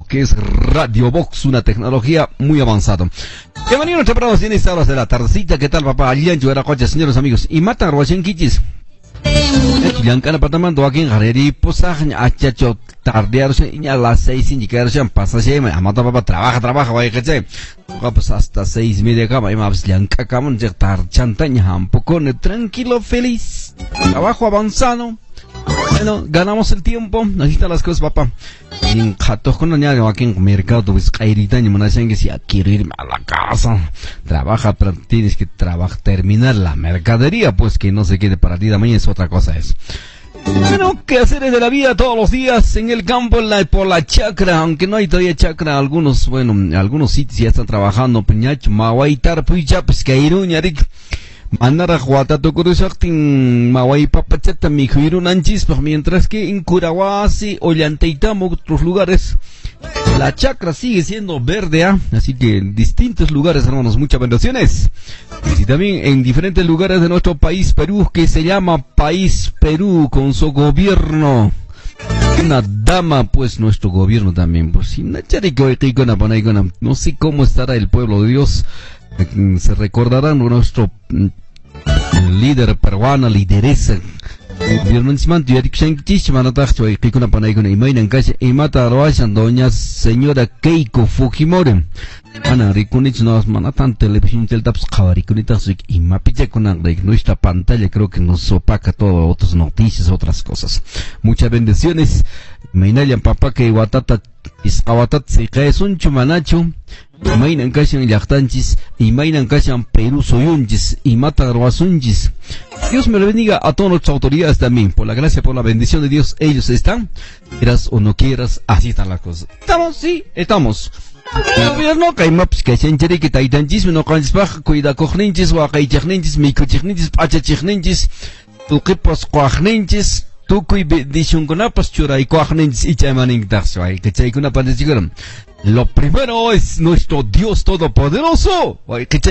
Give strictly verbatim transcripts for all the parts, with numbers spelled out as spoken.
que es Radio Box, una tecnología muy avanzada. Bienvenido a nuestro programa en estas horas de la tardecita. ¿Qué tal, papá? Alian, yo era coche, señores amigos. Y matan Rochen Kichis. Yankan apartamento aquí en Jareri, posaj, achacho, tardearse, y a las seis indicarse, pasa, se llama, amata papá, trabaja, trabaja, vaya que se. Pues hasta seis media cama, y más yanka cama, ya tar chantaña, un poco tranquilo, feliz, trabajo avanzado. Bueno, ganamos el tiempo, así están las cosas, papá. En jatos con la aquí en mercado, pues caerita, ni me que si quiero irme a la casa. Trabaja, pero tienes que trabajar, terminar la mercadería, pues que no se quede para ti de mañana, es otra cosa es. Bueno, ¿qué hacer de la vida todos los días en el campo, en la, por la chacra? Aunque no hay todavía chacra, algunos, bueno, algunos sitios ya están trabajando, peñacho, mawaitar, pues ya, pues que iruñarik. Manara Juatato Kurusaktin Mawai Papachata Mijuirun Anchis, mientras que en Curahuasi, Ollanteitamo, otros lugares, la chacra sigue siendo verde, ¿eh? Así que en distintos lugares, hermanos, muchas bendiciones. Y también en diferentes lugares de nuestro país, Perú, que se llama País Perú, con su gobierno. Una dama, pues nuestro gobierno también, pues, no sé cómo estará el pueblo de Dios. Se recordarán nuestro líder peruano, lideresa. Doña señora Keiko Fujimori. Ana rikunich nos manatan televisión del taps kawarikunita su y mapiche con nuestra pantalla, creo que nos opaca todo, otras noticias, otras cosas. Muchas bendiciones. Mainayan papá que watata isqawatat se cae un chumanacho. Mainan kashan yachtanchis y mainan kashan Perú soyunchis y mata roasunchis. Dios me lo bendiga a todas nuestras autoridades también. Por la gracia, por la bendición de Dios, ellos están. Quieras o no quieras, así están las cosas. ¿Estamos? Sí, estamos. Pero no cae maps que se entere que taitanchis, no caes baja, cuida cojninchis, wakaichninchis, mikuchninchis, pachachninchis, tu kipas cuajninchis. Tu kui dishun kunapas churay cuajninchis y chaymanintas, que chay kunapas chigaron. Lo primero es nuestro Dios Todopoderoso.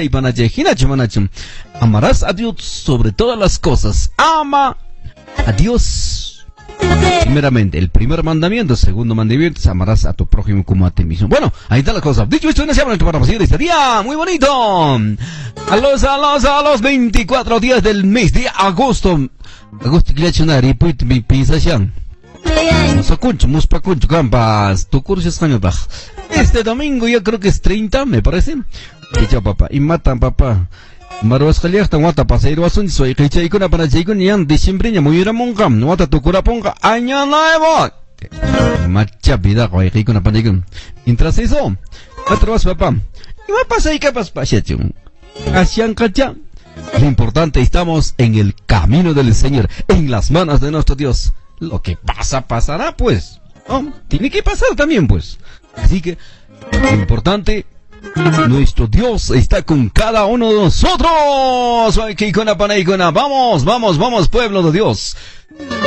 Amarás a Dios sobre todas las cosas. Ama a Dios. Primeramente, el primer mandamiento. El segundo mandamiento es amarás a tu prójimo como a ti mismo. Bueno, ahí está la cosa. Dicho esto, iniciamos nuestro programa de este día. Muy bonito. A los, a los, a los veinticuatro días del mes de agosto. Agosto, que le ha hecho una ripuit, mi pinzación. Musacuncho, muspacuncho, campas. Tu curso es año bajo. Este domingo yo creo que es treinta, me parece. Y ya, papá. Y matan, papá. Maruas Jaliasta, Wata, Paseiro Asun, soy Richaikuna para Jaikun, y en diciembre, muy ramongam, Wata Tukuraponga, año nuevo. Macha vida, Guaikuna Panigum. Mientras eso, otro papá. ¿Y va a pasar y qué pasa, Pachachum? Asian Kacha. Lo importante, estamos en el camino del Señor, en las manos de nuestro Dios. Lo que pasa, pasará, pues. ¿No? Tiene que pasar también, pues. Así que, lo importante, nuestro Dios está con cada uno de nosotros. Vamos, vamos, vamos, pueblo de Dios.